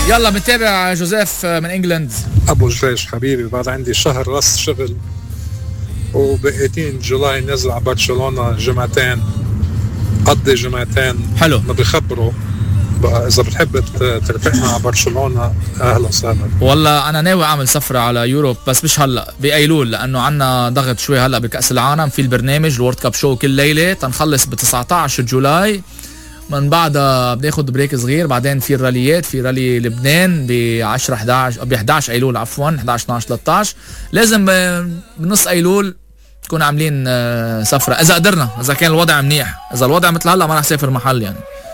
يلا بنتابع جوزيف من انجلند. ابو جريش حبيبي، بعد عندي شهر رص شغل وب18 جولاي نزل على برشلونة جمعتين، قضي جمعتين. حلو. ما بيخبروا بقى اذا بتحب ترافقنا على برشلونة اهلا وسهلا. والله انا ناوي اعمل سفرة على يوروب بس مش هلا، بايلول، لانه عنا ضغط شوي هلا بكأس العالم، في البرنامج الورد كاب شو كل ليلة تنخلص ب 19 جولاي، من بعدها بناخد بريك صغير، بعدين في الراليات، في رالي لبنان ب 10 11 ب 11 ايلول عفوا 11 12 13. لازم بنص ايلول نكون عاملين سفرة اذا قدرنا، اذا كان الوضع منيح. اذا الوضع مثل هلا ما رح سافر محل يعني.